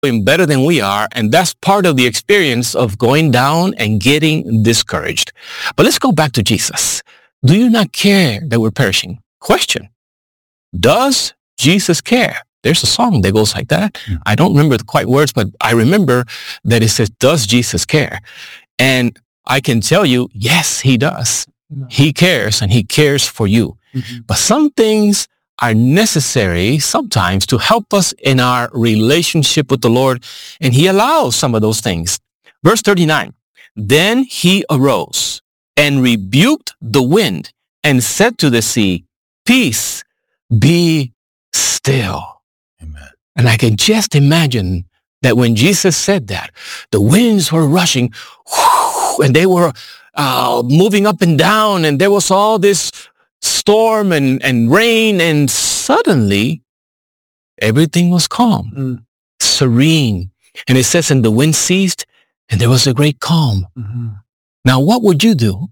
doing better than we are, and that's part of the experience of going down and getting discouraged. But let's go back to Jesus. Do you not care that we're perishing? Question. Does Jesus care? There's a song that goes like that. I don't remember the quite words, but I remember that it says, does Jesus care? And I can tell you, yes, he does. He cares, and he cares for you. But some things are necessary sometimes to help us in our relationship with the Lord, and he allows some of those things. Verse 39, then he arose and rebuked the wind and said to the sea, peace, be still. Amen. And I can just imagine that when Jesus said that, the winds were rushing, and they were moving up and down, and there was all this storm and rain, and suddenly everything was calm, serene. And it says, and the wind ceased, and there was a great calm. Now, what would you do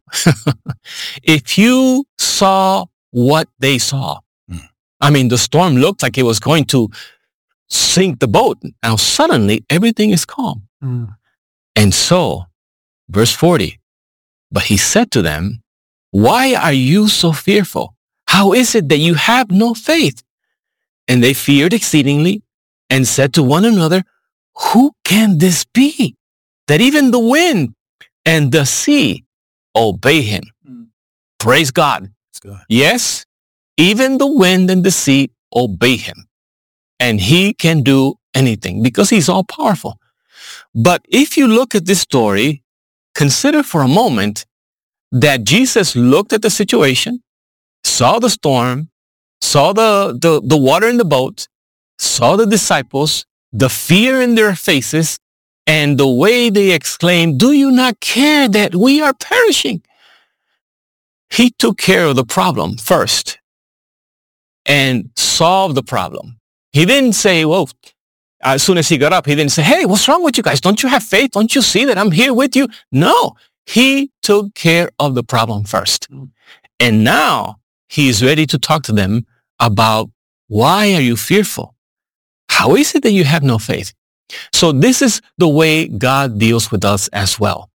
if you saw what they saw? I mean, the storm looked like it was going to sink the boat. Now, suddenly, everything is calm. And so, verse 40, but he said to them, why are you so fearful? How is it that you have no faith? And they feared exceedingly and said to one another, who can this be, that even the wind and the sea obey him? Praise God. Yes, even the wind and the sea obey him. And he can do anything because he's all powerful. But if you look at this story, consider for a moment that Jesus looked at the situation, saw the storm, saw the water in the boat, saw the disciples, the fear in their faces, and the way they exclaimed, do you not care that we are perishing? He took care of the problem first and solved the problem. He didn't say, well, as soon as he got up, he didn't say, hey, what's wrong with you guys? Don't you have faith? Don't you see that I'm here with you? No, he took care of the problem first. And now he is ready to talk to them about, why are you fearful? How is it that you have no faith? So this is the way God deals with us as well.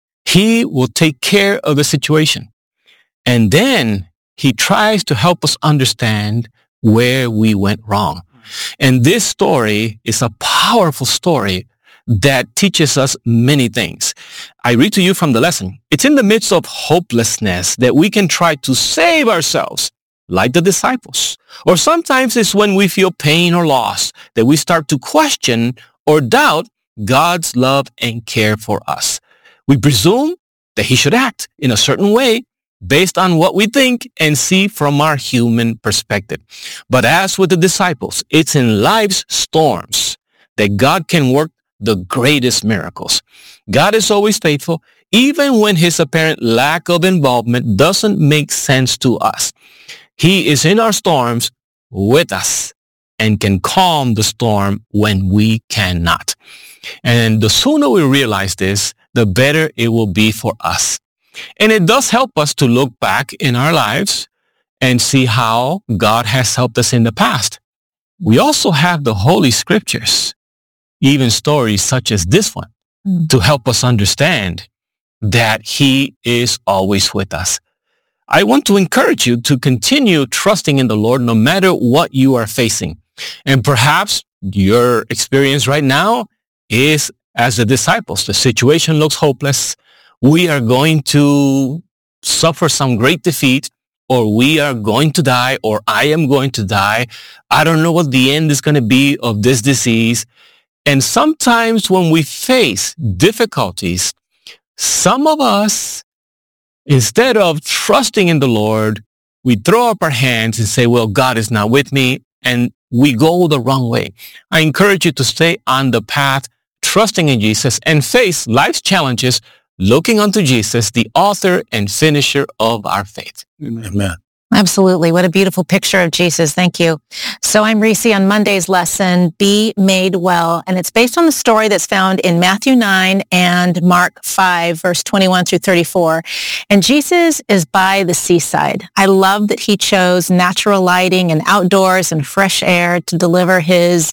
He will take care of the situation. And then he tries to help us understand where we went wrong. And this story is a powerful story that teaches us many things. I read to you from the lesson. It's in the midst of hopelessness that we can try to save ourselves, like the disciples. Or sometimes it's when we feel pain or loss that we start to question or doubt God's love and care for us. We presume that he should act in a certain way based on what we think and see from our human perspective. But as with the disciples, it's in life's storms that God can work the greatest miracles. God is always faithful, even when his apparent lack of involvement doesn't make sense to us. He is in our storms with us and can calm the storm when we cannot. And the sooner we realize this, the better it will be for us. And it does help us to look back in our lives and see how God has helped us in the past. We also have the Holy Scriptures, even stories such as this one, to help us understand that he is always with us. I want to encourage you to continue trusting in the Lord no matter what you are facing. And perhaps your experience right now is as the disciples. The situation looks hopeless. We are going to suffer some great defeat, or we are going to die, or I am going to die. I don't know what the end is going to be of this disease. And sometimes when we face difficulties, some of us, instead of trusting in the Lord, we throw up our hands and say, well, God is not with me, and we go the wrong way. I encourage you to stay on the path, trusting in Jesus, and face life's challenges, looking unto Jesus, the author and finisher of our faith. Amen. Absolutely. What a beautiful picture of Jesus. Thank you. So I'm Reese on Monday's lesson, Be Made Well. And it's based on the story that's found in Matthew 9 and Mark 5, verse 21 through 34. And Jesus is by the seaside. I love that he chose natural lighting and outdoors and fresh air to deliver his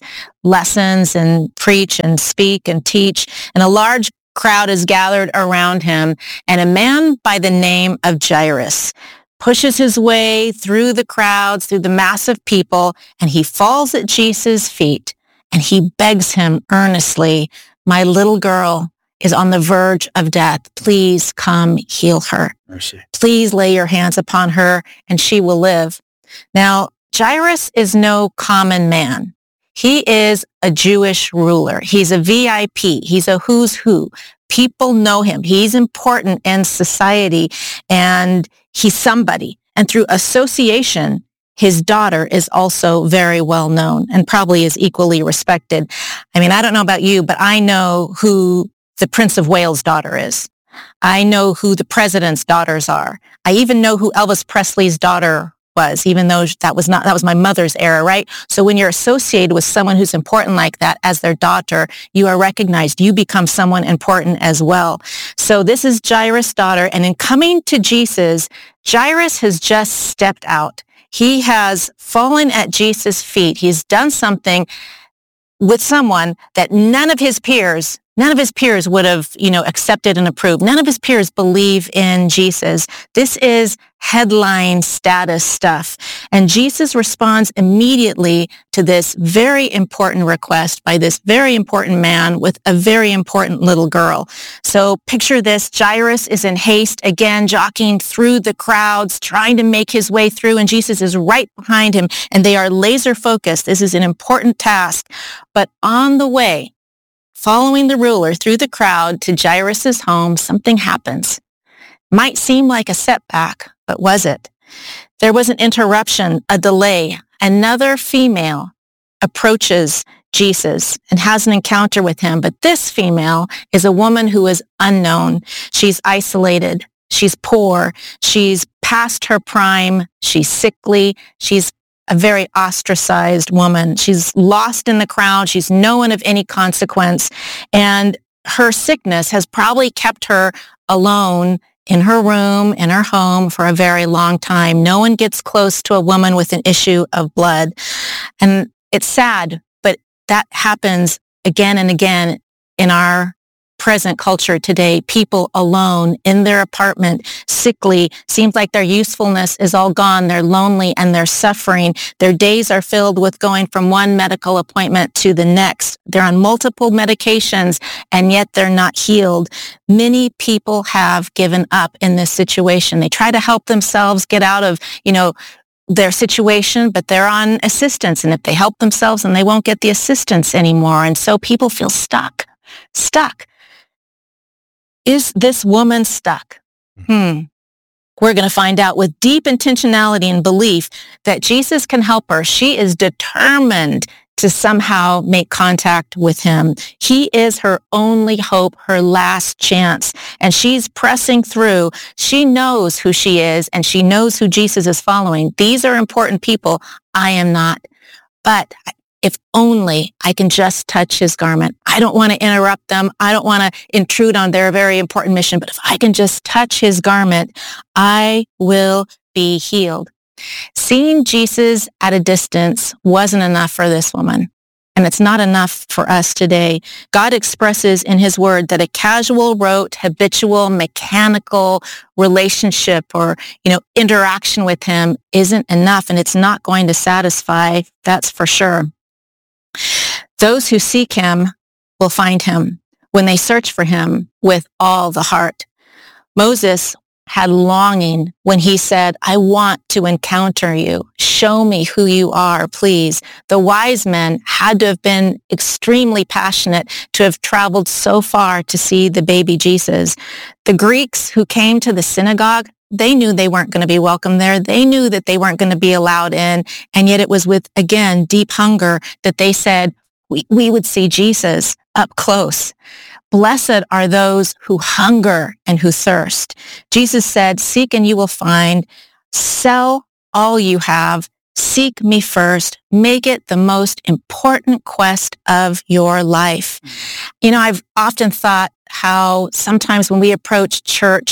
lessons and preach and speak and teach. And a large crowd is gathered around him. And a man by the name of Jairus pushes his way through the crowds, through the massive people, and he falls at Jesus' feet and he begs him earnestly, "My little girl is on the verge of death. Please come heal her. Mercy. Please lay your hands upon her and she will live." Now, Jairus is no common man. He is a Jewish ruler. He's a VIP. He's a who's who. People know him. He's important in society and he's somebody. And through association, his daughter is also very well known and probably is equally respected. I mean, I don't know about you, but I know who the Prince of Wales' daughter is. I know who the president's daughters are. I even know who Elvis Presley's daughter was, even though that was my mother's era, right? So when you're associated with someone who's important like that as their daughter, you are recognized. You become someone important as well. So this is Jairus' daughter, and in coming to Jesus, Jairus has just stepped out. He has fallen at Jesus' feet. He's done something with someone that none of his peers would have, accepted and approved. None of his peers believe in Jesus. This is headline status stuff. And Jesus responds immediately to this very important request by this very important man with a very important little girl. So picture this. Jairus is in haste, again, jockeying through the crowds, trying to make his way through, and Jesus is right behind him, and they are laser focused. This is an important task. But on the way, following the ruler through the crowd to Jairus' home, something happens. Might seem like a setback, but was it? There was an interruption, a delay. Another female approaches Jesus and has an encounter with him, but this female is a woman who is unknown. She's isolated. She's poor. She's past her prime. She's sickly. She's a very ostracized woman. She's lost in the crowd. She's no one of any consequence. And her sickness has probably kept her alone in her room, in her home for a very long time. No one gets close to a woman with an issue of blood. And it's sad, but that happens again and again in our present culture today. People alone in their apartment, sickly, seems like their usefulness is all gone. They're lonely and they're suffering. Their days are filled with going from one medical appointment to the next. They're on multiple medications and yet they're not healed. Many people have given up in this situation. They try to help themselves get out of, their situation, but they're on assistance. And if they help themselves, then they won't get the assistance anymore. And so people feel stuck. Is this woman stuck? We're going to find out with deep intentionality and belief that Jesus can help her. She is determined to somehow make contact with him. He is her only hope, her last chance. And she's pressing through. She knows who she is and she knows who Jesus is following. These are important people. I am not. But if only I can just touch his garment. I don't want to interrupt them. I don't want to intrude on their very important mission. But if I can just touch his garment, I will be healed. Seeing Jesus at a distance wasn't enough for this woman. And it's not enough for us today. God expresses in his word that a casual, rote, habitual, mechanical relationship or, interaction with him isn't enough, and it's not going to satisfy. That's for sure. Those who seek him will find him when they search for him with all the heart. Moses had longing when he said, I want to encounter you. Show me who you are, please. The wise men had to have been extremely passionate to have traveled so far to see the baby Jesus. The Greeks who came to the synagogue, they knew they weren't going to be welcome there. They knew that they weren't going to be allowed in. And yet it was with, again, deep hunger that they said, we would see Jesus up close. Blessed are those who hunger and who thirst. Jesus said, seek and you will find. Sell all you have. Seek me first. Make it the most important quest of your life. I've often thought how sometimes when we approach church,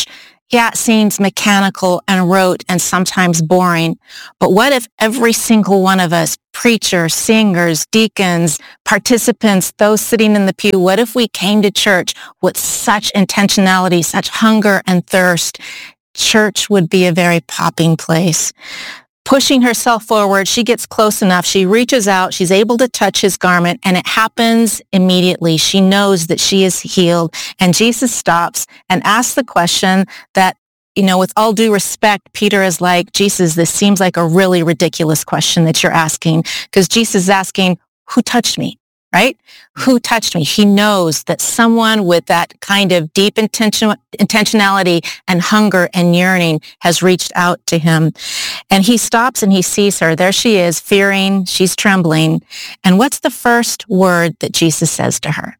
Yeah, it seems mechanical and rote and sometimes boring. But what if every single one of us, preachers, singers, deacons, participants, those sitting in the pew, what if we came to church with such intentionality, such hunger and thirst? Church would be a very popping place. Pushing herself forward, she gets close enough. She reaches out. She's able to touch his garment, and it happens immediately. She knows that she is healed, and Jesus stops and asks the question that, with all due respect, Peter is like, Jesus, this seems like a really ridiculous question that you're asking, because Jesus is asking, who touched me? Right? Who touched me? He knows that someone with that kind of deep intentionality and hunger and yearning has reached out to him. And he stops and he sees her. There she is, fearing. She's trembling. And what's the first word that Jesus says to her?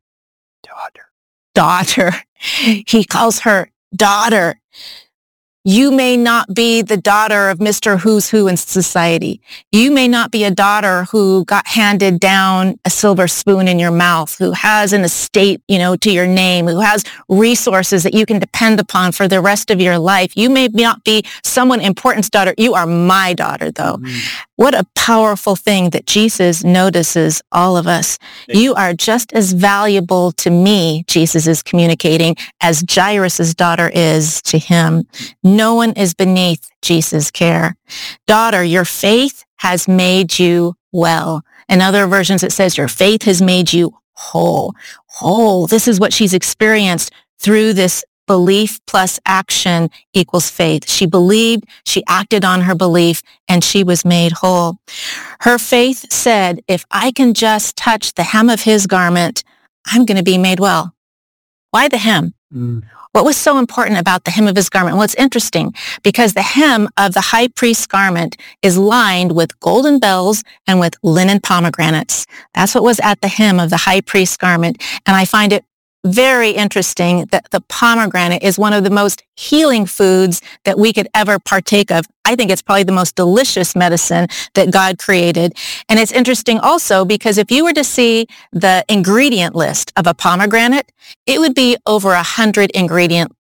Daughter. He calls her daughter. You may not be the daughter of Mr. Who's Who in society. You may not be a daughter who got handed down a silver spoon in your mouth, who has an estate, to your name, who has resources that you can depend upon for the rest of your life. You may not be someone important's daughter. You are my daughter, though. What a powerful thing that Jesus notices all of us. You are just as valuable to me, Jesus is communicating, as Jairus' daughter is to him. No one is beneath Jesus' care. Daughter, your faith has made you well. In other versions, it says your faith has made you whole. Whole. This is what she's experienced through this belief plus action equals faith. She believed, she acted on her belief, and she was made whole. Her faith said, if I can just touch the hem of his garment, I'm going to be made well. Why the hem? What was so important about the hem of his garment? Well, it's interesting because the hem of the high priest's garment is lined with golden bells and with linen pomegranates. That's what was at the hem of the high priest's garment. And I find it very interesting that the pomegranate is one of the most healing foods that we could ever partake of. I think it's probably the most delicious medicine that God created. And it's interesting also because if you were to see the ingredient list of a pomegranate, it would be over 100 ingredient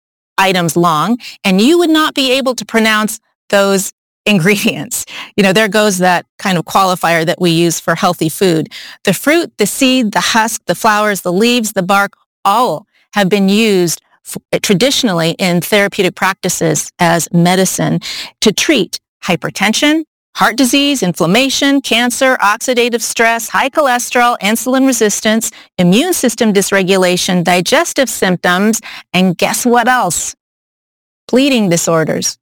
items long, and you would not be able to pronounce those ingredients. There goes that kind of qualifier that we use for healthy food. The fruit, the seed, the husk, the flowers, the leaves, the bark, all have been used traditionally in therapeutic practices as medicine to treat hypertension, heart disease, inflammation, cancer, oxidative stress, high cholesterol, insulin resistance, immune system dysregulation, digestive symptoms, and guess what else? Bleeding disorders.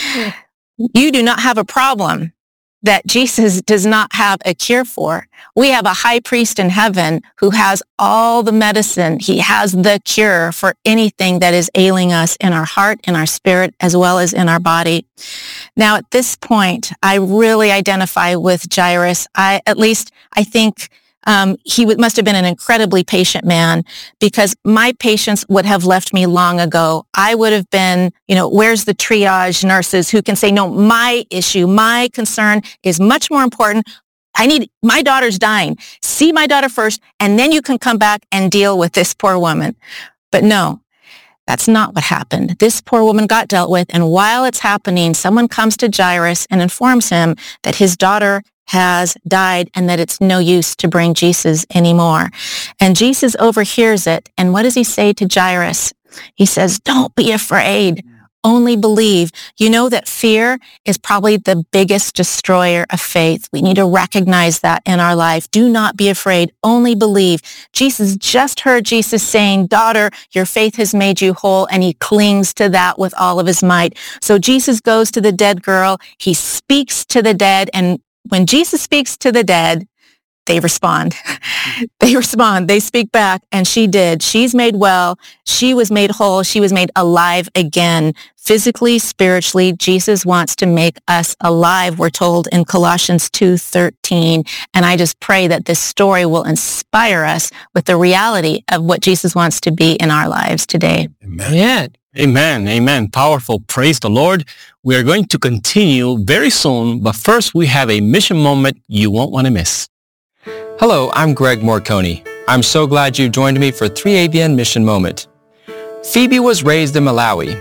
You do not have a problem that Jesus does not have a cure for. We have a high priest in heaven who has all the medicine. He has the cure for anything that is ailing us in our heart, in our spirit, as well as in our body. Now, at this point, I really identify with Jairus. I think he must have been an incredibly patient man because my patience would have left me long ago. I would have been, where's the triage nurses who can say, no, my issue, my concern is much more important. My daughter's dying. See my daughter first, and then you can come back and deal with this poor woman. But no, that's not what happened. This poor woman got dealt with, and while it's happening, someone comes to Jairus and informs him that his daughter has died and that it's no use to bring Jesus anymore. And Jesus overhears it. And what does he say to Jairus? He says, don't be afraid. Only believe. You know that fear is probably the biggest destroyer of faith. We need to recognize that in our life. Do not be afraid. Only believe. Jesus just heard Jesus saying, daughter, your faith has made you whole, and he clings to that with all of his might. So Jesus goes to the dead girl. He speaks to the dead, and when Jesus speaks to the dead, they respond. They respond. They speak back, and she did. She's made well. She was made whole. She was made alive again. Physically, spiritually, Jesus wants to make us alive, we're told in Colossians 2:13. And I just pray that this story will inspire us with the reality of what Jesus wants to be in our lives today. Amen. Amen. Amen. Powerful. Praise the Lord. We are going to continue very soon, but first we have a mission moment you won't want to miss. Hello, I'm Greg Morconi. I'm so glad you joined me for 3ABN Mission Moment. Phoebe was raised in Malawi.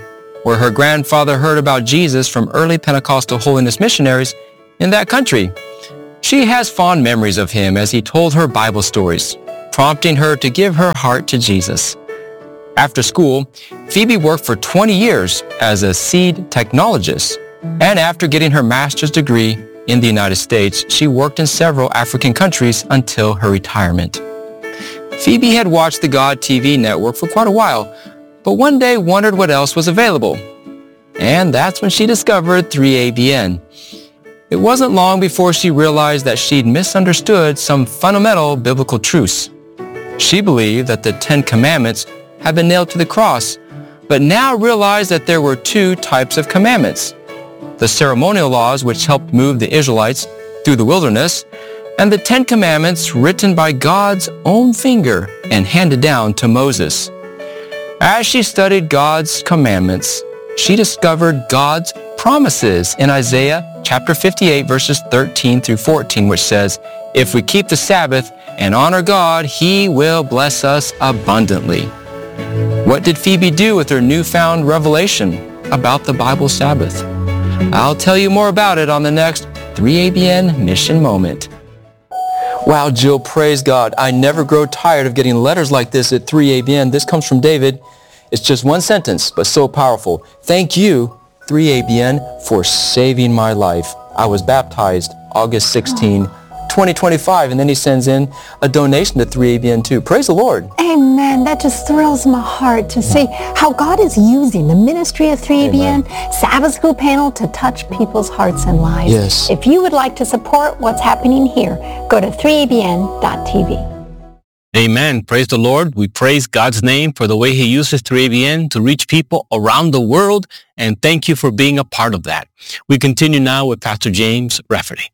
where her grandfather heard about Jesus from early Pentecostal holiness missionaries in that country. She has fond memories of him as he told her Bible stories, prompting her to give her heart to Jesus. After school, Phoebe worked for 20 years as a seed technologist, and after getting her master's degree in the United States, she worked in several African countries until her retirement. Phoebe had watched the God TV network for quite a while, but one day wondered what else was available. And that's when she discovered 3ABN. It wasn't long before she realized that she'd misunderstood some fundamental biblical truths. She believed that the 10 Commandments had been nailed to the cross, but now realized that there were two types of commandments: the ceremonial laws which helped move the Israelites through the wilderness, and the 10 Commandments written by God's own finger and handed down to Moses. As she studied God's commandments, she discovered God's promises in Isaiah chapter 58 verses 13 through 14, which says, "If we keep the Sabbath and honor God, He will bless us abundantly." What did Phoebe do with her newfound revelation about the Bible Sabbath? I'll tell you more about it on the next 3ABN Mission Moment. Wow, Jill, praise God. I never grow tired of getting letters like this at 3ABN. This comes from David. It's just one sentence, but so powerful. Thank you, 3ABN, for saving my life. I was baptized August 16, 2025, and then he sends in a donation to 3ABN too. Praise the Lord. Amen. That just thrills my heart to see how God is using the ministry of 3ABN, Sabbath School Panel, to touch people's hearts and lives. Yes. If you would like to support what's happening here, go to 3abn.tv. Amen. Praise the Lord. We praise God's name for the way He uses 3ABN to reach people around the world, and thank you for being a part of that. We continue now with Pastor James Rafferty.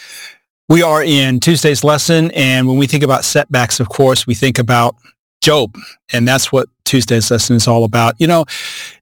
We are in Tuesday's lesson, and when we think about setbacks, of course, we think about Job, and that's what Tuesday's lesson is all about. You know,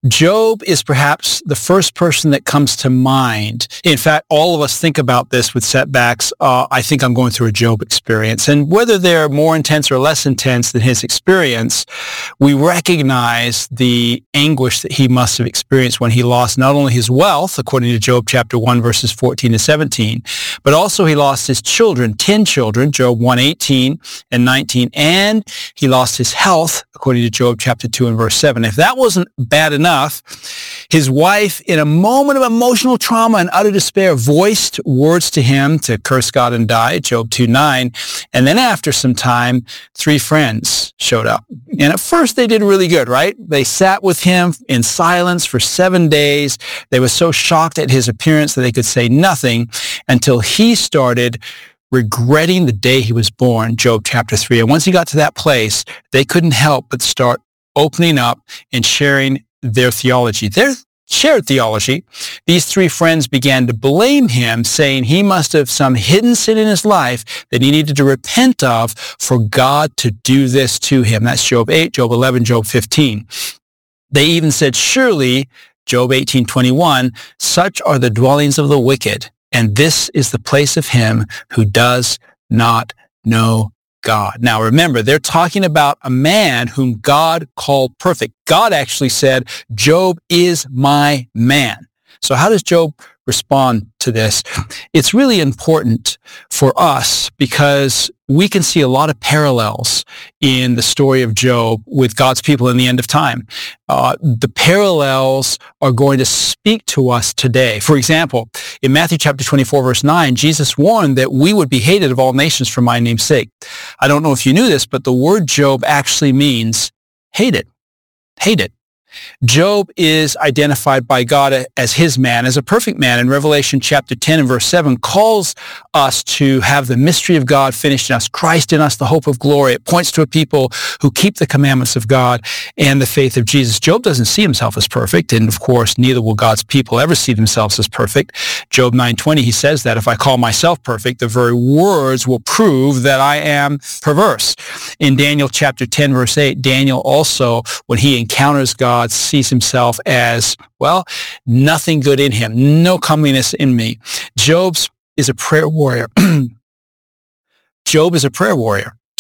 Job is perhaps the first person that comes to mind. In fact, all of us think about this with setbacks. I think I'm going through a Job experience. And whether they're more intense or less intense than his experience, we recognize the anguish that he must have experienced when he lost not only his wealth, according to Job chapter 1, verses 14 to 17, but also he lost his children, 10 children, Job 1:18 and 19, and he lost his health, according to Job chapter 2 and verse 7. If that wasn't bad enough, his wife, in a moment of emotional trauma and utter despair, voiced words to him to curse God and die, Job 2:9. And then after some time, 3 friends showed up. And at first they did really good, right? They sat with him in silence for 7 days. They were so shocked at his appearance that they could say nothing until he started regretting the day he was born, Job chapter 3. And once he got to that place, they couldn't help but start opening up and sharing their theology. Their shared theology. These 3 friends began to blame him, saying he must have some hidden sin in his life that he needed to repent of for God to do this to him. That's Job 8, Job 11, Job 15. They even said, surely, Job 18:21, such are the dwellings of the wicked, and this is the place of him who does not know God. Now remember, they're talking about a man whom God called perfect. God actually said, Job is my man. So how does Job respond to this? It's really important for us because we can see a lot of parallels in the story of Job with God's people in the end of time. The parallels are going to speak to us today. For example, in Matthew chapter 24, verse 9, Jesus warned that we would be hated of all nations for my name's sake. I don't know if you knew this, but the word Job actually means hated. Hated. Job is identified by God as his man, as a perfect man. In Revelation chapter 10 and verse 7 calls us to have the mystery of God finished in us, Christ in us, the hope of glory. It points to a people who keep the commandments of God and the faith of Jesus. Job doesn't see himself as perfect, and of course, neither will God's people ever see themselves as perfect. Job 9:20, he says that if I call myself perfect, the very words will prove that I am perverse. In Daniel chapter 10, verse 8, Daniel also, when he encounters God, sees himself as, well, nothing good in him, no comeliness in me. Job is a prayer warrior. Job is a prayer warrior.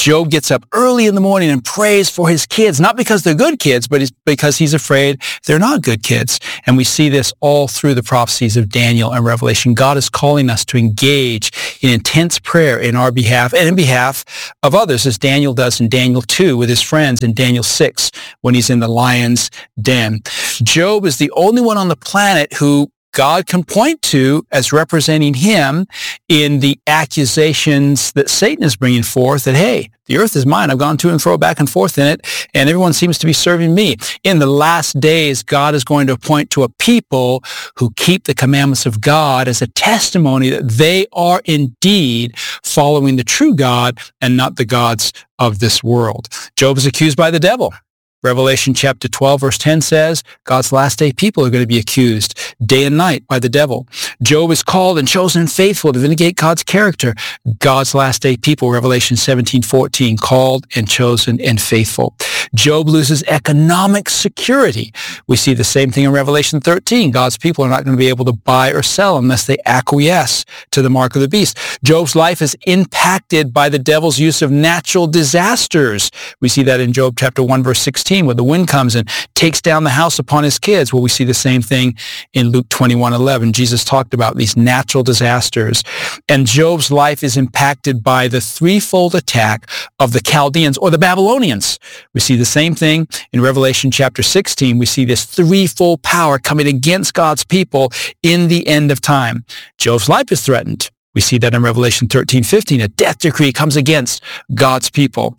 Job gets up early in the morning and prays for his kids, not because they're good kids, but it's because he's afraid they're not good kids. And we see this all through the prophecies of Daniel and Revelation. God is calling us to engage in intense prayer in our behalf and in behalf of others, as Daniel does in Daniel 2 with his friends, in Daniel 6 when he's in the lion's den. Job is the only one on the planet who God can point to as representing him in the accusations that Satan is bringing forth that, hey, the earth is mine. I've gone to and fro back and forth in it, and everyone seems to be serving me. In the last days, God is going to point to a people who keep the commandments of God as a testimony that they are indeed following the true God and not the gods of this world. Job is accused by the devil. Revelation chapter 12, verse 10 says, God's last day people are going to be accused day and night by the devil. Job is called and chosen and faithful to vindicate God's character. God's last day people, Revelation 17:14, called and chosen and faithful. Job loses economic security. We see the same thing in Revelation 13. God's people are not going to be able to buy or sell unless they acquiesce to the mark of the beast. Job's life is impacted by the devil's use of natural disasters. We see that in Job chapter 1, verse 16. Where the wind comes and takes down the house upon his kids. Well, we see the same thing in Luke 21:11. Jesus talked about these natural disasters. And Job's life is impacted by the threefold attack of the Chaldeans or the Babylonians. We see the same thing in Revelation chapter 16. We see this threefold power coming against God's people in the end of time. Job's life is threatened. We see that in Revelation 13:15. A death decree comes against God's people.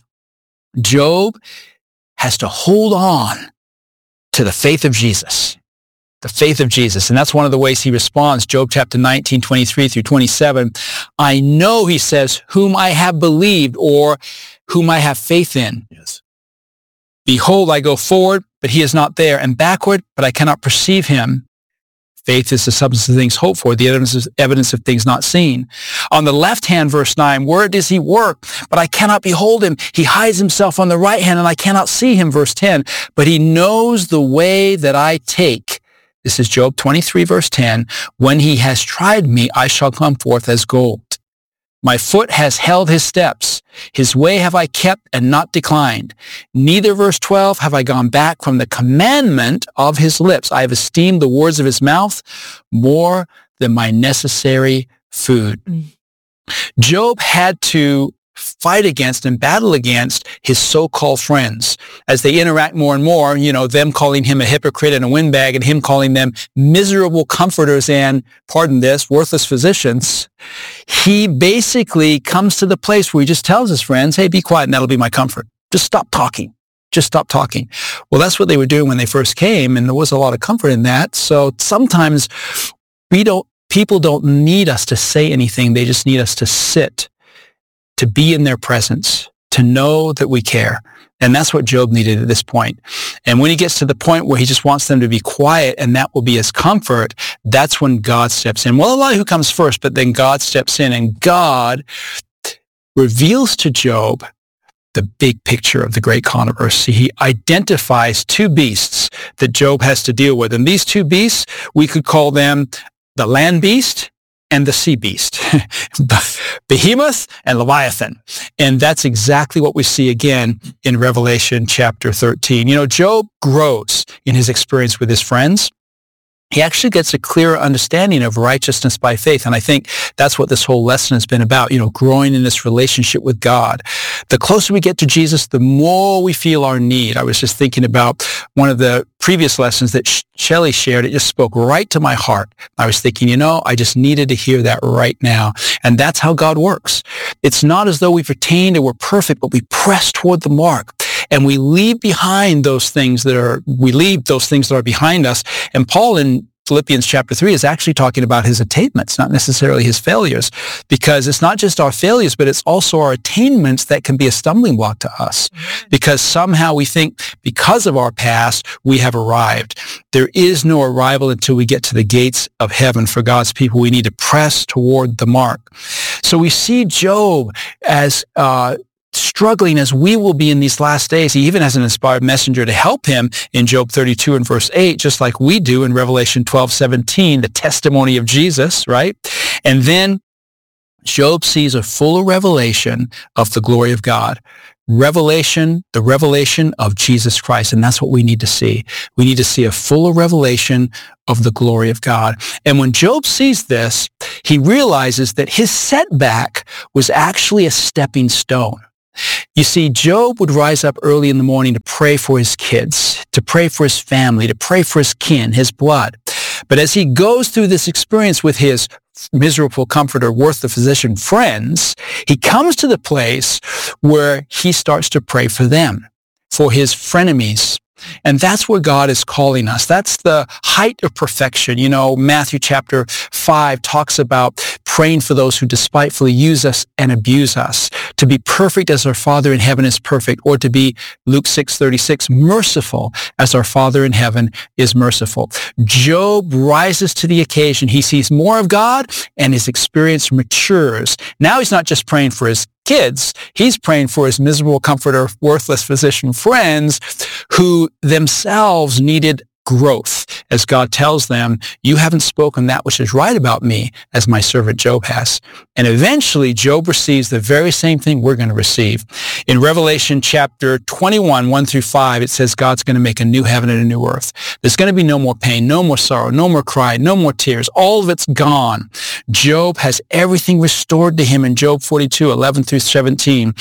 Job has to hold on to the faith of Jesus. The faith of Jesus. And that's one of the ways he responds. Job chapter 19, 23 through 27. I know, he says, whom I have believed or whom I have faith in. Yes. Behold, I go forward, but he is not there, and backward, but I cannot perceive him. Faith is the substance of things hoped for, the evidence of things not seen. On the left hand, verse 9, where does he work? But I cannot behold him. He hides himself on the right hand, and I cannot see him, verse 10. But he knows the way that I take. This is Job 23, verse 10. When he has tried me, I shall come forth as gold. My foot has held his steps. His way have I kept and not declined. Neither, verse 12, have I gone back from the commandment of his lips. I have esteemed the words of his mouth more than my necessary food. Job had to fight against and battle against his so-called friends as they interact more and more, them calling him a hypocrite and a windbag and him calling them miserable comforters and, pardon this, worthless physicians. He basically comes to the place where he just tells his friends, hey, be quiet and that'll be my comfort. Just stop talking. Just stop talking. Well, that's what they were doing when they first came, and there was a lot of comfort in that. So sometimes people don't need us to say anything. They just need us to sit, to be in their presence, to know that we care. And that's what Job needed at this point. And when he gets to the point where he just wants them to be quiet and that will be his comfort, that's when God steps in. Well, Elihu comes first, but then God steps in, and God reveals to Job the big picture of the great controversy. He identifies two beasts that Job has to deal with. And these two beasts, we could call them the land beast and the sea beast, Behemoth and Leviathan. And that's exactly what we see again in Revelation chapter 13. Job grows in his experience with his friends. He actually gets a clearer understanding of righteousness by faith. And I think that's what this whole lesson has been about, growing in this relationship with God. The closer we get to Jesus, the more we feel our need. I was just thinking about one of the previous lessons that Shelley shared. It just spoke right to my heart. I was thinking, I just needed to hear that right now. And that's how God works. It's not as though we've attained or we're perfect, but we press toward the mark. And we leave behind those things that are behind us. And Paul in Philippians chapter 3 is actually talking about his attainments, not necessarily his failures, because it's not just our failures, but it's also our attainments that can be a stumbling block to us, because somehow we think because of our past, we have arrived. There is no arrival until we get to the gates of heaven for God's people. We need to press toward the mark. So we see Job as struggling as we will be in these last days. He even has an inspired messenger to help him in Job 32 and verse 8, just like we do in Revelation 12:17, the testimony of Jesus, right? And then Job sees a fuller revelation of the glory of God. The revelation of Jesus Christ. And that's what we need to see. We need to see a fuller revelation of the glory of God. And when Job sees this, he realizes that his setback was actually a stepping stone. You see, Job would rise up early in the morning to pray for his kids, to pray for his family, to pray for his kin, his blood. But as he goes through this experience with his miserable comforter, worthless physician friends, he comes to the place where he starts to pray for them, for his frenemies. And that's where God is calling us. That's the height of perfection. You know, Matthew chapter 5 talks about praying for those who despitefully use us and abuse us, to be perfect as our Father in heaven is perfect, or to be, Luke 6:36, merciful as our Father in heaven is merciful. Job rises to the occasion. He sees more of God and his experience matures. Now he's not just praying for his kids, he's praying for his miserable comforter, worthless physician friends who themselves needed growth. As God tells them, you haven't spoken that which is right about me as my servant Job has. And eventually Job receives the very same thing we're going to receive. In Revelation chapter 21, 1 through 5, it says God's going to make a new heaven and a new earth. There's going to be no more pain, no more sorrow, no more cry, no more tears. All of it's gone. Job has everything restored to him in Job 42, 11 through 17.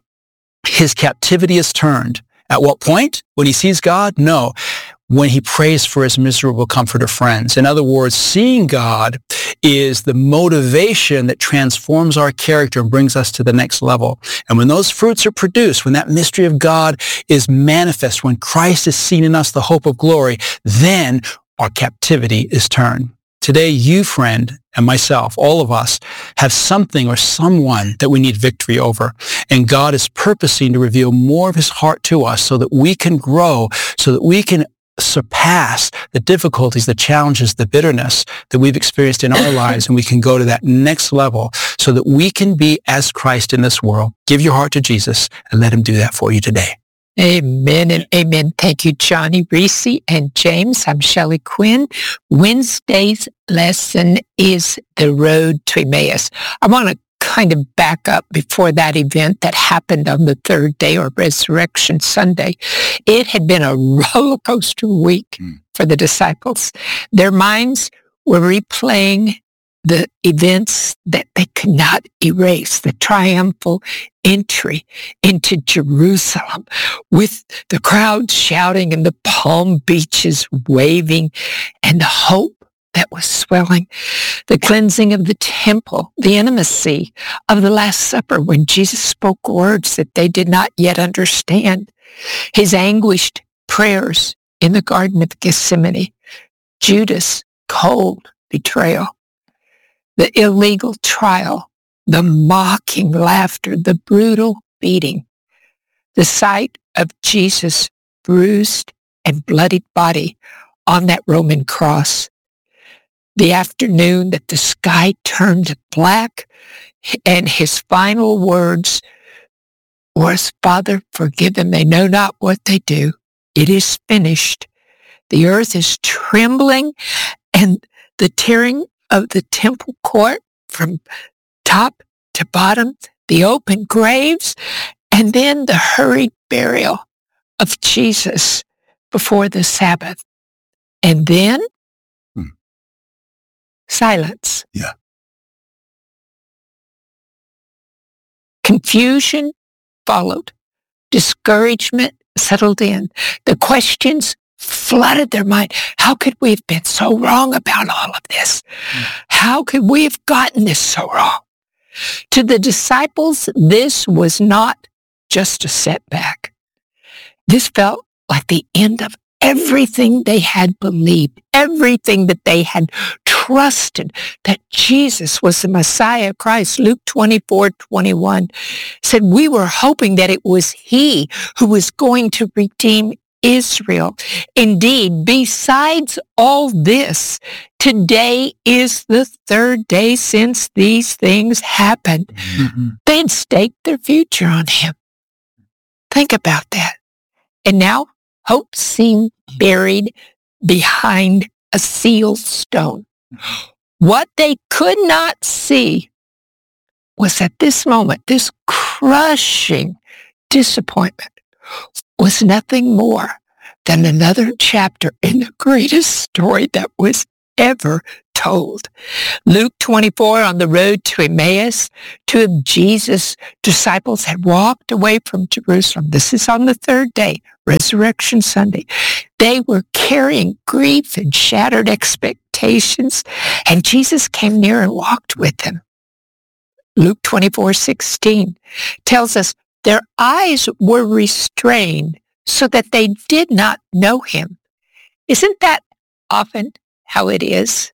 His captivity is turned. At what point? When he sees God? No. When he prays for his miserable comforter friends. In other words, seeing God is the motivation that transforms our character and brings us to the next level. And when those fruits are produced, when that mystery of God is manifest, when Christ is seen in us, the hope of glory, then our captivity is turned. Today, you, friend, and myself, all of us, have something or someone that we need victory over. And God is purposing to reveal more of his heart to us so that we can grow, so that we can surpass the difficulties, the challenges, the bitterness that we've experienced in our lives, and we can go to that next level so that we can be as Christ in this world. Give your heart to Jesus and let him do that for you today. Amen and amen. Thank you, Johnny, Reese, and James. I'm Shelley Quinn. Wednesday's lesson is the road to Emmaus. I want to kind of back up before that event that happened on the third day, or Resurrection Sunday. It had been a roller coaster week for the disciples. Their minds were replaying the events that they could not erase, the triumphal entry into Jerusalem with the crowd shouting and the palm beaches waving and the hope that was swelling, the cleansing of the temple, the intimacy of the Last Supper when Jesus spoke words that they did not yet understand, his anguished prayers in the Garden of Gethsemane, Judas' cold betrayal, the illegal trial, the mocking laughter, the brutal beating, the sight of Jesus' bruised and bloodied body on that Roman cross, the afternoon that the sky turned black and his final words was, Father, forgive them. They know not what they do. It is finished. The earth is trembling, and the tearing of the temple court from top to bottom, the open graves, and then the hurried burial of Jesus before the Sabbath. And then silence. Yeah. Confusion followed. Discouragement settled in. The questions flooded their mind. How could we have been so wrong about all of this? How could we have gotten this so wrong? To the disciples, this was not just a setback. This felt like the end of everything they had believed, everything that they had trusted that Jesus was the Messiah, Christ. Luke 24:21 said, we were hoping that it was he who was going to redeem Israel. Indeed, besides all this, today is the third day since these things happened. Mm-hmm. They'd staked their future on him. Think about that. And now hope seemed buried behind a sealed stone. What they could not see was at this moment, this crushing disappointment was nothing more than another chapter in the greatest story that was ever told. Luke 24, on the road to Emmaus, two of Jesus' disciples had walked away from Jerusalem. This is on the third day, Resurrection Sunday. They were carrying grief and shattered expectations, and Jesus came near and walked with them. Luke 24:16 tells us their eyes were restrained so that they did not know him. Isn't that often how it is?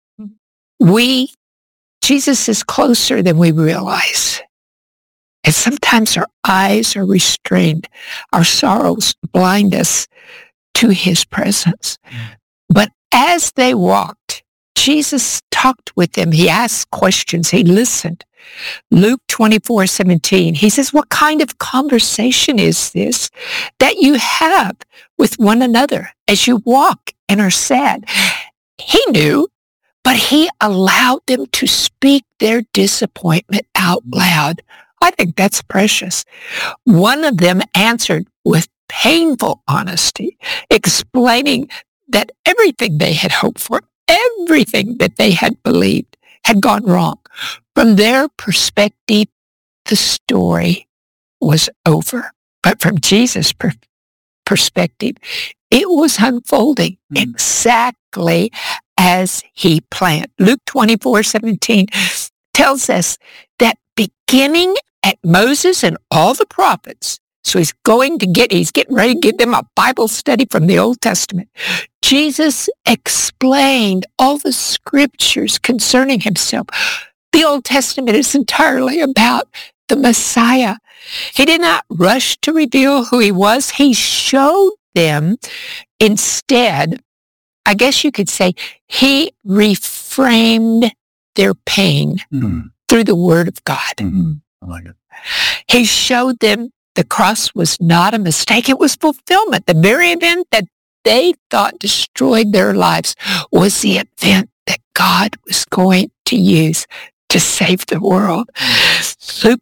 Jesus is closer than we realize. And sometimes our eyes are restrained. Our sorrows blind us to his presence. But as they walked, Jesus talked with them. He asked questions. He listened. Luke 24:17, he says, what kind of conversation is this that you have with one another as you walk and are sad? He knew, but he allowed them to speak their disappointment out loud. I think that's precious. One of them answered with painful honesty, explaining that everything they had hoped for, everything that they had believed had gone wrong. From their perspective, the story was over. But from Jesus' perspective, it was unfolding exactly as he planned. Luke 24:17 tells us that beginning at Moses and all the prophets, so he's getting ready to give them a Bible study from the Old Testament. Jesus explained all the scriptures concerning himself. The Old Testament is entirely about the Messiah. He did not rush to reveal who he was. He showed them instead, I guess you could say, he reframed their pain through the Word of God. I like it. He showed them the cross was not a mistake. It was fulfillment. The very event that they thought destroyed their lives was the event that God was going to use to save the world. Luke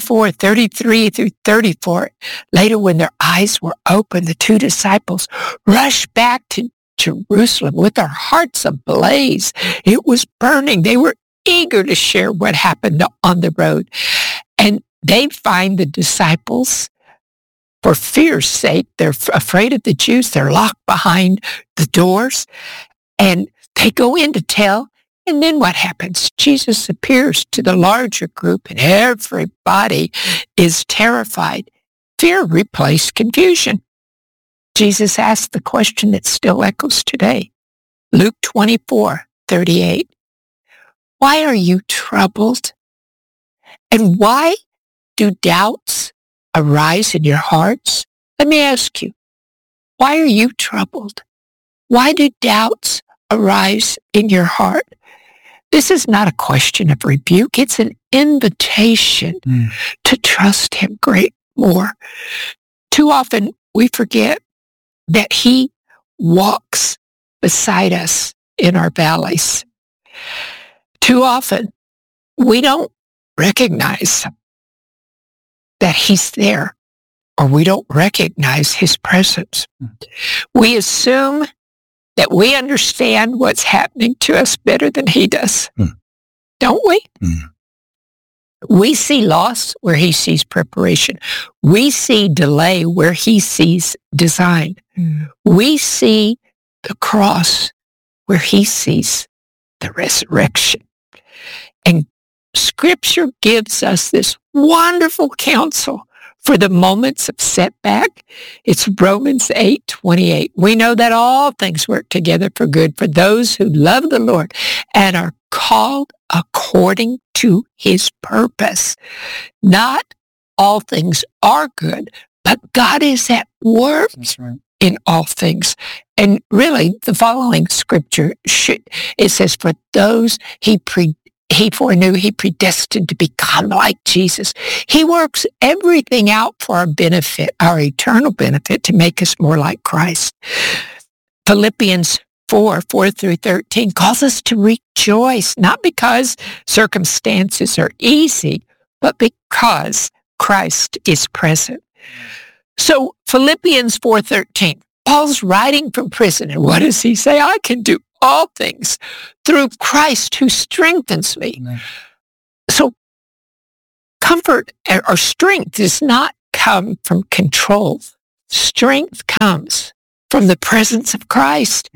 24:33 through 34. Later, when their eyes were open, the two disciples rushed back to Jerusalem with their hearts ablaze. It was burning. They were eager to share what happened on the road. And they find the disciples, for fear's sake, they're afraid of the Jews. They're locked behind the doors. And they go in to tell. And then what happens? Jesus appears to the larger group and everybody is terrified. Fear replaced confusion. Jesus asked the question that still echoes today. Luke 24:38. Why are you troubled? And why do doubts arise in your hearts? Let me ask you, why are you troubled? Why do doubts arise in your heart? This is not a question of rebuke. It's an invitation to trust him more. Too often we forget that he walks beside us in our valleys. Too often we don't recognize that he's there, or we don't recognize his presence. We assume that we understand what's happening to us better than he does. Don't we? We see loss where he sees preparation. We see delay where he sees design. We see the cross where he sees the resurrection. And Scripture gives us this wonderful counsel for the moments of setback. It's Romans 8:28. We know that all things work together for good for those who love the Lord and are called according to his purpose. Not all things are good, but God is at work in all things. And really, the following scripture, it says, for those he foreknew, he predestined to become like Jesus. He works everything out for our benefit, our eternal benefit, to make us more like Christ. Philippians 4 through 13 calls us to rejoice, not because circumstances are easy, but because Christ is present. So Philippians 4:13, Paul's writing from prison, and what does he say? I can do all things through Christ who strengthens me. Amen. So comfort or strength does not come from control. Strength comes from the presence of Christ.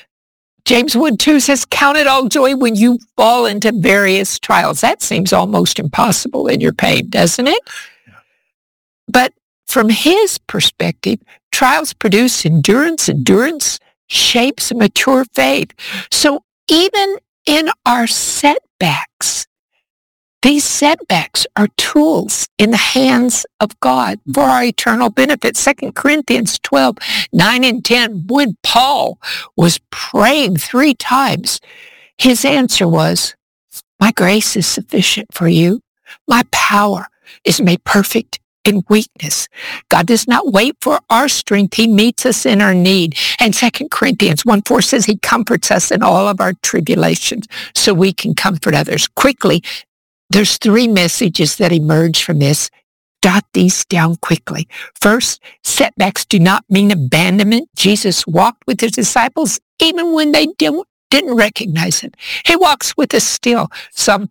James 1:2 says, count it all joy when you fall into various trials. That seems almost impossible in your pain, doesn't it? Yeah. But from his perspective, trials produce endurance. Endurance shapes a mature faith. So even in our setbacks, these setbacks are tools in the hands of God for our eternal benefit. 2 Corinthians 12:9 and 10, when Paul was praying 3 times, his answer was, my grace is sufficient for you. My power is made perfect in weakness. God does not wait for our strength. He meets us in our need. And 2 Corinthians 1:4 says he comforts us in all of our tribulations so we can comfort others. Quickly, there's 3 messages that emerge from this. Jot these down quickly. First, setbacks do not mean abandonment. Jesus walked with his disciples even when they didn't recognize him. He walks with us still. Psalm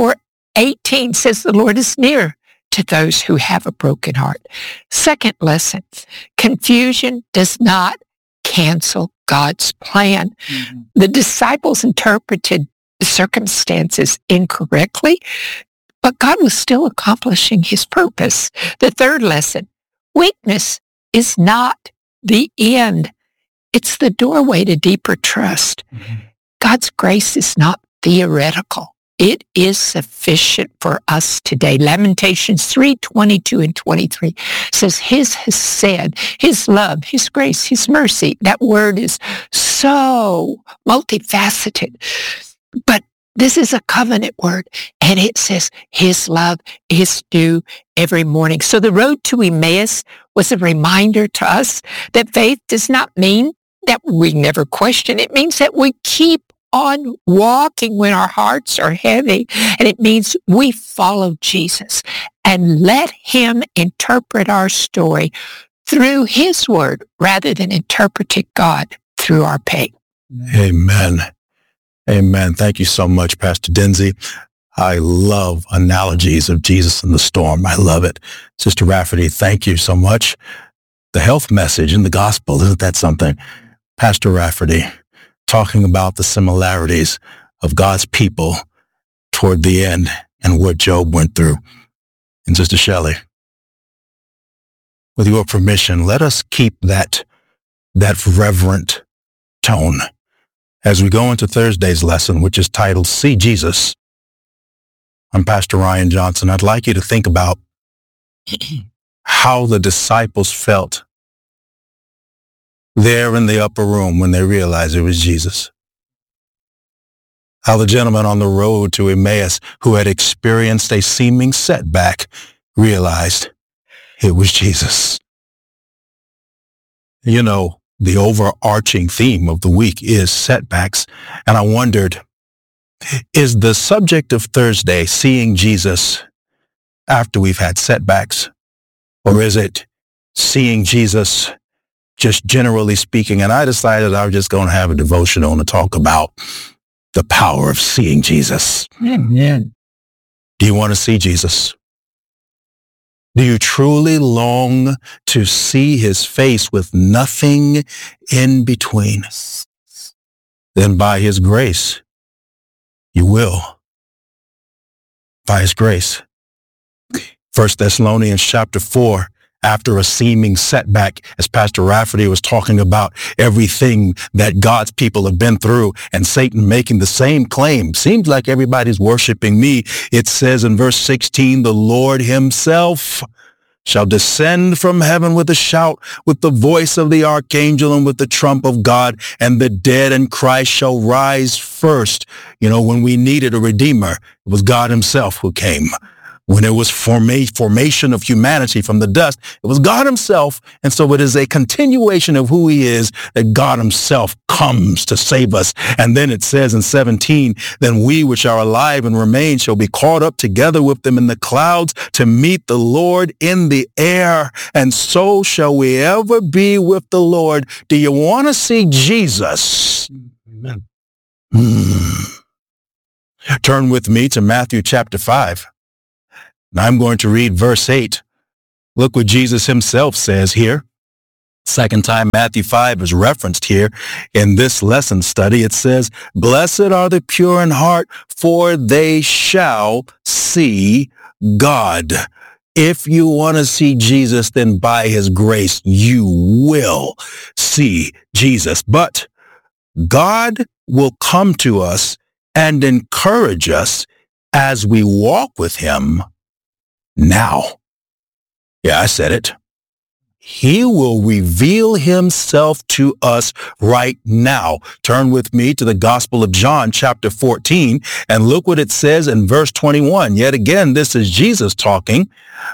34:18 says the Lord is near to those who have a broken heart. Second lesson, confusion does not cancel God's plan. Mm-hmm. The disciples interpreted the circumstances incorrectly, but God was still accomplishing his purpose. The third lesson, weakness is not the end. It's the doorway to deeper trust. Mm-hmm. God's grace is not theoretical. It is sufficient for us today. Lamentations 3:22 and 23 says, his has said, his love, his grace, his mercy. That word is so multifaceted. But this is a covenant word, and it says his love is new every morning. So the road to Emmaus was a reminder to us that faith does not mean that we never question. It means that we keep on walking when our hearts are heavy, and it means we follow Jesus and let him interpret our story through his word rather than interpreting God through our pain. Amen. Amen. Thank you so much, Pastor Denzi. I love analogies of Jesus in the storm. I love it. Sister Rafferty, thank you so much. The health message in the gospel, isn't that something? Pastor Rafferty, talking about the similarities of God's people toward the end and what Job went through. And Sister Shelley, with your permission, let us keep that reverent tone as we go into Thursday's lesson, which is titled See Jesus. I'm Pastor Ryan Johnson. I'd like you to think about how the disciples felt there in the upper room when they realized it was Jesus. How the gentleman on the road to Emmaus who had experienced a seeming setback realized it was Jesus. You know, the overarching theme of the week is setbacks, and I wondered, is the subject of Thursday seeing Jesus after we've had setbacks, or is it seeing Jesus just generally speaking? And I decided I was just going to have a devotional to talk about the power of seeing Jesus. Amen. Do you want to see Jesus? Do you truly long to see his face with nothing in between? Then by his grace, you will. By his grace. 1 Thessalonians chapter 4, after a seeming setback, as Pastor Rafferty was talking about everything that God's people have been through and Satan making the same claim. Seems like everybody's worshiping me. It says in verse 16, the Lord himself shall descend from heaven with a shout, with the voice of the archangel and with the trump of God, and the dead in Christ shall rise first. You know, when we needed a redeemer, it was God himself who came. When it was formation of humanity from the dust, it was God himself. And so it is a continuation of who he is, that God himself comes to save us. And then it says in 17, then we which are alive and remain shall be caught up together with them in the clouds to meet the Lord in the air. And so shall we ever be with the Lord. Do you want to see Jesus? Amen. Turn with me to Matthew chapter 5. Now I'm going to read verse 8. Look what Jesus himself says here. Second time Matthew 5 is referenced here in this lesson study. It says, blessed are the pure in heart, for they shall see God. If you want to see Jesus, then by his grace, you will see Jesus. But God will come to us and encourage us as we walk with him now. Yeah, I said it. He will reveal himself to us right now. Turn with me to the Gospel of John, chapter 14, and look what it says in verse 21. Yet again, this is Jesus talking.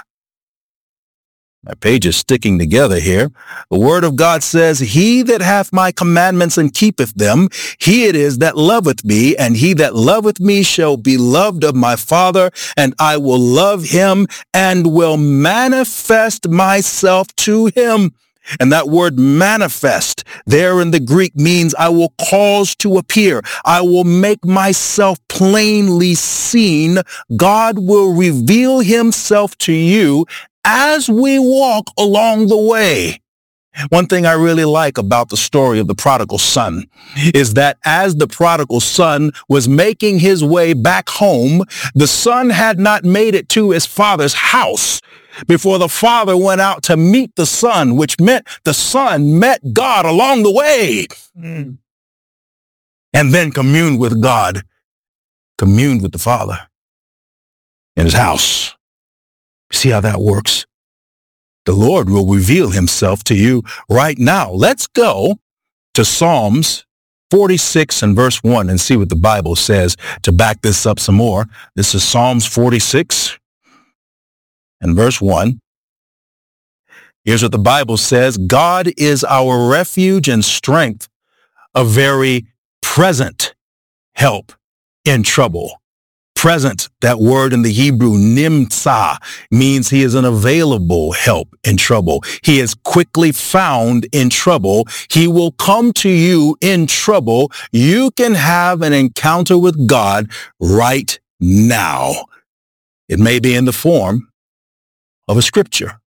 My page is sticking together here. The word of God says, he that hath my commandments and keepeth them, he it is that loveth me, and he that loveth me shall be loved of my Father, and I will love him and will manifest myself to him. And that word manifest there in the Greek means I will cause to appear. I will make myself plainly seen. God will reveal himself to you as we walk along the way. One thing I really like about the story of the prodigal son is that as the prodigal son was making his way back home, the son had not made it to his father's house before the father went out to meet the son, which meant the son met God along the way and then communed with God, communed with the Father in his house. See how that works? The Lord will reveal himself to you right now. Let's go to Psalms 46 and verse 1 and see what the Bible says to back this up some more. This is Psalms 46 and verse 1. Here's what the Bible says. God is our refuge and strength, a very present help in trouble. Present, that word in the Hebrew, nimtza, means he is an available help in trouble. He is quickly found in trouble. He will come to you in trouble. You can have an encounter with God right now. It may be in the form of a scripture.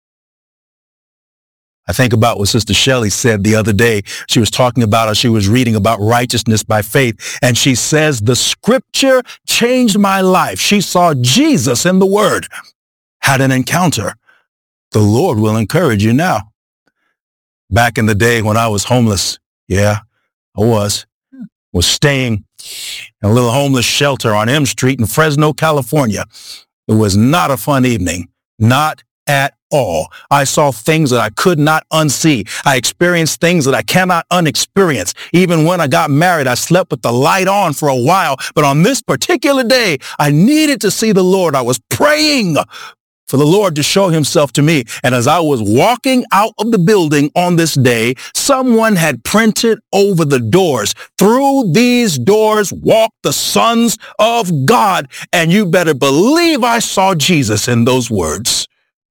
I think about what Sister Shelley said the other day. She was talking about, she was reading about righteousness by faith, and she says, the scripture changed my life. She saw Jesus in the Word, had an encounter. The Lord will encourage you now. Back in the day when I was homeless, yeah, I was staying in a little homeless shelter on M Street in Fresno, California. It was not a fun evening, not at all. I saw things that I could not unsee. I experienced things that I cannot unexperience. Even when I got married, I slept with the light on for a while. But on this particular day, I needed to see the Lord. I was praying for the Lord to show himself to me. And as I was walking out of the building on this day, someone had printed over the doors, through these doors walk the sons of God. And you better believe I saw Jesus in those words.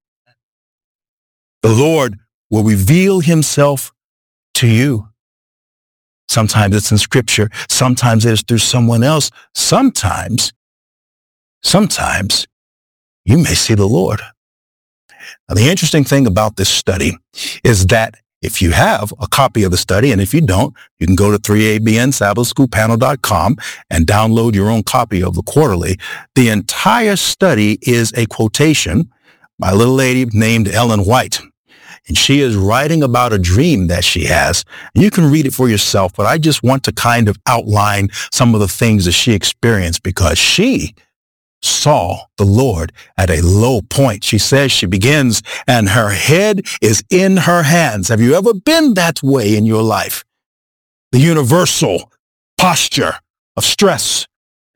The Lord will reveal himself to you. Sometimes it's in scripture. Sometimes it's through someone else. Sometimes you may see the Lord. Now, the interesting thing about this study is that if you have a copy of the study, and if you don't, you can go to 3abnsabbathschoolpanel.com and download your own copy of the quarterly. The entire study is a quotation by a little lady named Ellen White. And she is writing about a dream that she has. You can read it for yourself, but I just want to kind of outline some of the things that she experienced because she saw the Lord at a low point. She says she begins and her head is in her hands. Have you ever been that way in your life? The universal posture of stress.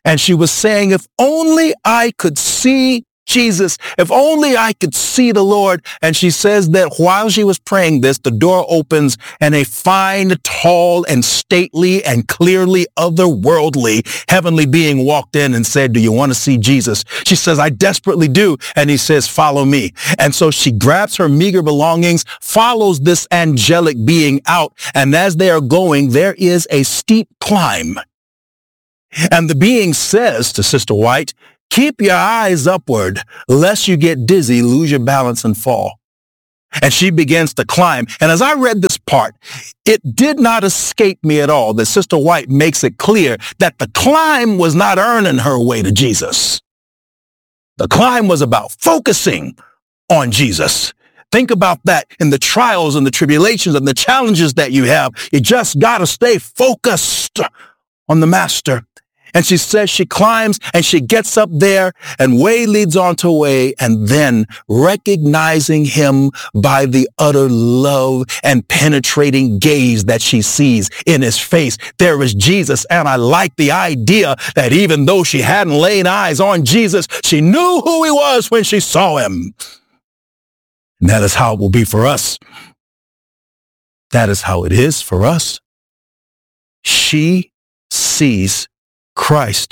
And she was saying, if only I could see Jesus, if only I could see the Lord. And she says that while she was praying this, the door opens and a fine, tall, and stately and clearly otherworldly heavenly being walked in and said, do you want to see Jesus? She says, I desperately do. And he says, follow me. And so she grabs her meager belongings, follows this angelic being out. And as they are going, there is a steep climb. And the being says to Sister White, keep your eyes upward, lest you get dizzy, lose your balance, and fall. And she begins to climb. And as I read this part, it did not escape me at all that Sister White makes it clear that the climb was not earning her way to Jesus. The climb was about focusing on Jesus. Think about that in the trials and the tribulations and the challenges that you have. You just got to stay focused on the Master. And she says she climbs and she gets up there and way leads on to way, and then recognizing him by the utter love and penetrating gaze that she sees in his face, there is Jesus. And I like the idea that even though she hadn't laid eyes on Jesus, she knew who he was when she saw him. And that is how it will be for us. That is how it is for us. She sees Christ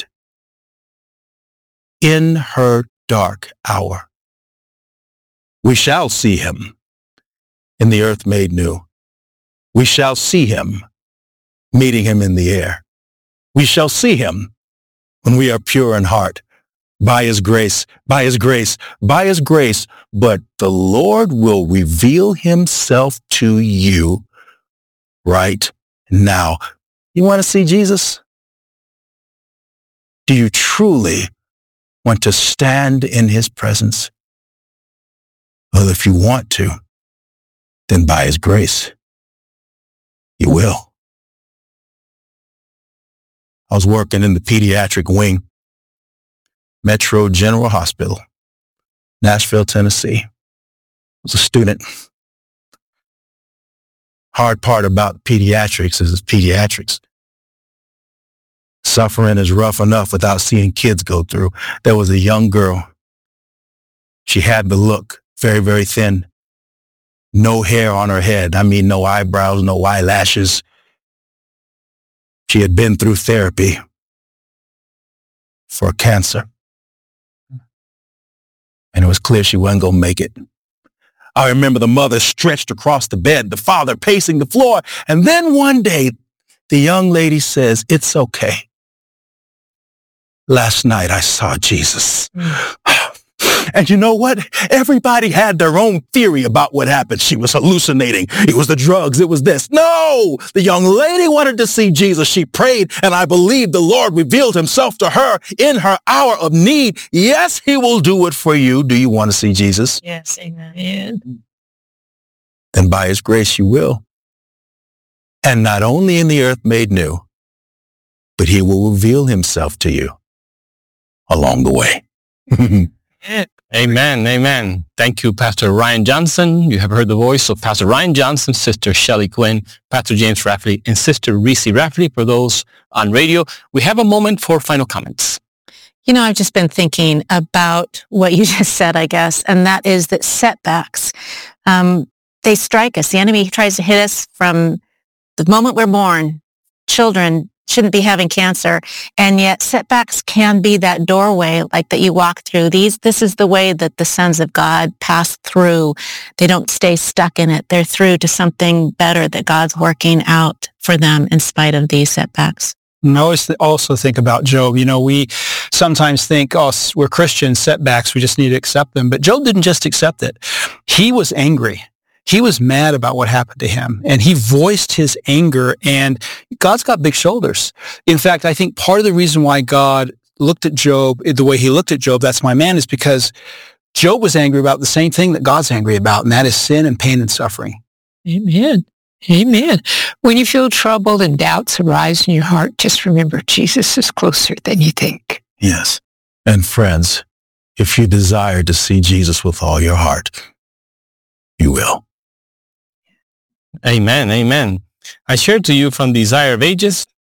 in her dark hour. We shall see him in the earth made new. We shall see him meeting him in the air. We shall see him when we are pure in heart, by his grace, by his grace, by his grace. But the Lord will reveal himself to you right now. You want to see Jesus? Do you truly want to stand in his presence? Well, if you want to, then by his grace, you will. I was working in the pediatric wing, Metro General Hospital, Nashville, Tennessee. I was a student. Hard part about pediatrics is it's pediatrics. Suffering is rough enough without seeing kids go through. There was a young girl. She had the look, very, very thin. No hair on her head. I mean, no eyebrows, no eyelashes. She had been through therapy for cancer. And it was clear she wasn't going to make it. I remember the mother stretched across the bed, the father pacing the floor. And then one day, the young lady says, it's okay. Last night I saw Jesus. And you know what? Everybody had their own theory about what happened. She was hallucinating. It was the drugs. It was this. No! The young lady wanted to see Jesus. She prayed, and I believe the Lord revealed himself to her in her hour of need. Yes, he will do it for you. Do you want to see Jesus? Yes, amen. Then by his grace you will. And not only in the earth made new, but he will reveal himself to you along the way. Amen. Amen. Thank you, Pastor Ryan Johnson. You have heard the voice of Pastor Ryan Johnson, Sister Shelley Quinn, Pastor James Rafferty, and Sister Reese Rafferty. For those on radio, we have a moment for final comments. You know, I've just been thinking about what you just said, I guess, and that is that setbacks, they strike us. The enemy tries to hit us from the moment we're born. Children shouldn't be having cancer, and yet setbacks can be that doorway like that you walk through. This is the way that the sons of God pass through. They don't stay stuck in it. They're through to something better that God's working out for them in spite of these setbacks. And I always also think about Job. You know, we sometimes think, oh, we're Christians, setbacks, we just need to accept them. But Job didn't just accept it. He was angry. He was mad about what happened to him, and he voiced his anger, and God's got big shoulders. In fact, I think part of the reason why God looked at Job the way he looked at Job, that's my man, is because Job was angry about the same thing that God's angry about, and that is sin and pain and suffering. Amen. Amen. When you feel troubled and doubts arise in your heart, just remember Jesus is closer than you think. Yes. And friends, if you desire to see Jesus with all your heart, you will. Amen. Amen. I shared to you from Desire of Ages.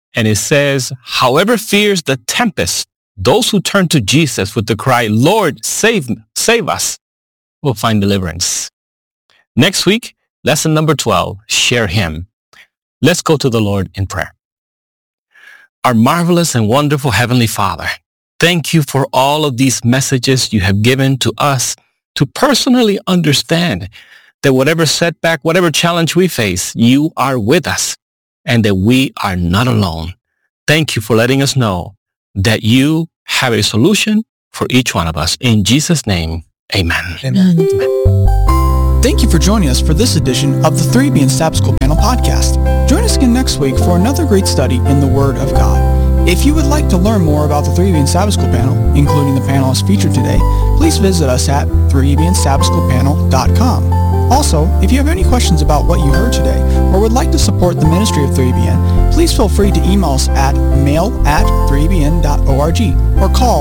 And it says, however fierce the tempest, those who turn to Jesus with the cry, Lord, save us, will find deliverance. Next week, lesson number 12, share him. Let's go to the Lord in prayer. Our marvelous and wonderful Heavenly Father, thank you for all of these messages you have given to us to personally understand that whatever setback, whatever challenge we face, you are with us and that we are not alone. Thank you for letting us know that you have a solution for each one of us. In Jesus' name, amen. Amen. Thank you for joining us for this edition of the 3BN Sabbath School Panel Podcast. Join us again next week for another great study in the Word of God. If you would like to learn more about the 3BN Sabbath School Panel, including the panelists featured today, please visit us at 3BNSabbathSchoolPanel.com. Also, if you have any questions about what you heard today or would like to support the ministry of 3BN, please feel free to email us at mail@3bn.org or call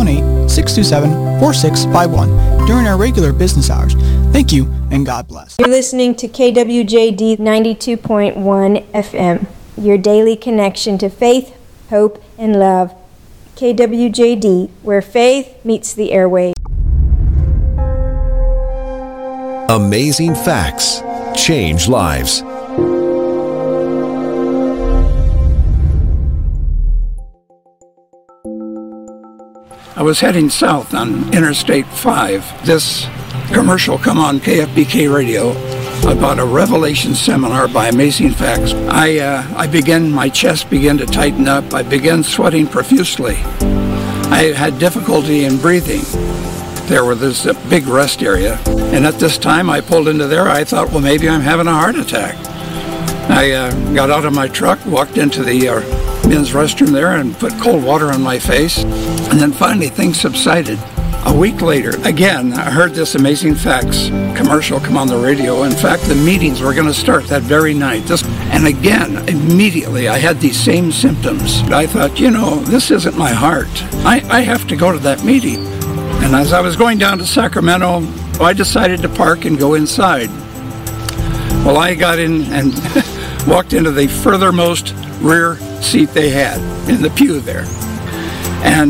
618-627-4651 during our regular business hours. Thank you, and God bless. You're listening to KWJD 92.1 FM, your daily connection to faith, hope, and love. KWJD, where faith meets the airwaves. Amazing facts change lives. I was heading south on Interstate 5. This commercial come on KFBK radio about a revelation seminar by Amazing Facts. My chest began to tighten up. I began sweating profusely. I had difficulty in breathing. There was this big rest area, and at this time I pulled into there. I thought, well, maybe I'm having a heart attack. I got out of my truck, walked into the men's restroom there and put cold water on my face, and then finally things subsided. A week later, again, I heard this Amazing Facts commercial come on the radio. In fact, the meetings were going to start that very night. And again, immediately, I had these same symptoms. I thought, this isn't my heart. I have to go to that meeting. And as I was going down to Sacramento, I decided to park and go inside. Well, I got in and walked into the furthermost rear seat they had in the pew there. And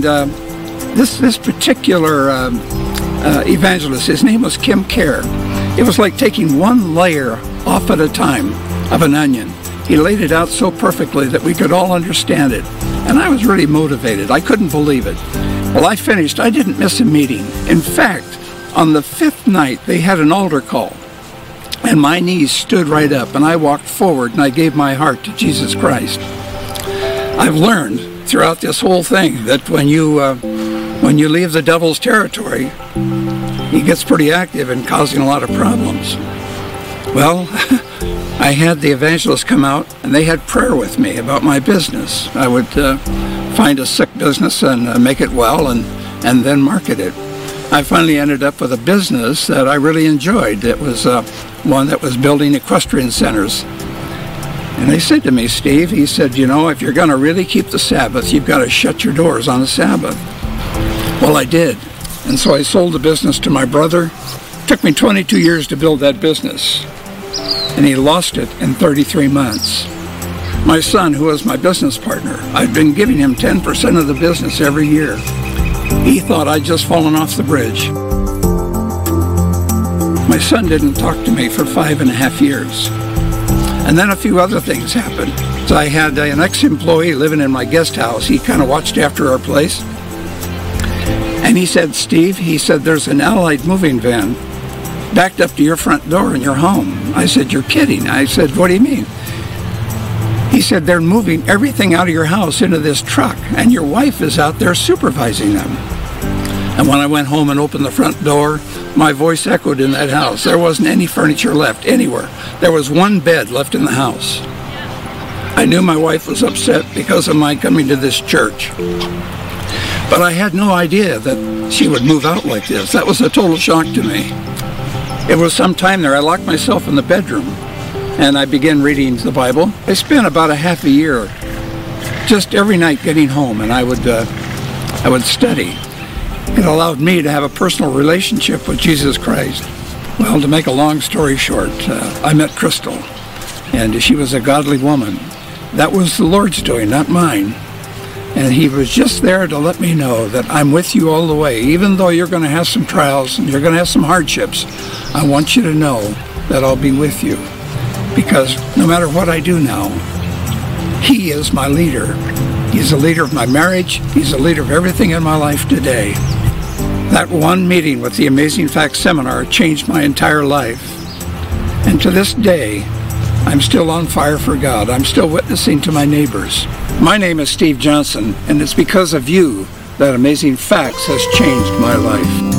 this particular evangelist, his name was Kim Kerr. It was like taking one layer off at a time of an onion. He laid it out so perfectly that we could all understand it. And I was really motivated. I couldn't believe it. Well, I finished. I didn't miss a meeting. In fact, on the 5th night, they had an altar call. And my knees stood right up, and I walked forward, and I gave my heart to Jesus Christ. I've learned throughout this whole thing that when you leave the devil's territory, he gets pretty active in causing a lot of problems. Well, I had the evangelists come out, and they had prayer with me about my business. I would find a sick business and make it well and then market it. I finally ended up with a business that I really enjoyed. It was one that was building equestrian centers. And they said to me, Steve, he said, if you're going to really keep the Sabbath, you've got to shut your doors on the Sabbath. Well, I did. And so I sold the business to my brother. It took me 22 years to build that business. And he lost it in 33 months. My son, who was my business partner, I'd been giving him 10% of the business every year. He thought I'd just fallen off the bridge. My son didn't talk to me for 5.5 years. And then a few other things happened. So I had an ex-employee living in my guest house. He kind of watched after our place. And he said, Steve, there's an Allied moving van backed up to your front door in your home. I said, you're kidding. I said, what do you mean? He said, they're moving everything out of your house into this truck, and your wife is out there supervising them. And when I went home and opened the front door, my voice echoed in that house. There wasn't any furniture left anywhere. There was one bed left in the house. I knew my wife was upset because of my coming to this church. But I had no idea that she would move out like this. That was a total shock to me. It was some time there. I locked myself in the bedroom, and I began reading the Bible. I spent about a half a year just every night getting home, and I would study. It allowed me to have a personal relationship with Jesus Christ. Well, to make a long story short, I met Crystal, and she was a godly woman. That was the Lord's doing, not mine. And he was just there to let me know that I'm with you all the way. Even though you're going to have some trials and you're going to have some hardships, I want you to know that I'll be with you. Because no matter what I do now, he is my leader. He's the leader of my marriage. He's the leader of everything in my life today. That one meeting with the Amazing Facts Seminar changed my entire life. And to this day, I'm still on fire for God. I'm still witnessing to my neighbors. My name is Steve Johnson, and it's because of you that Amazing Facts has changed my life.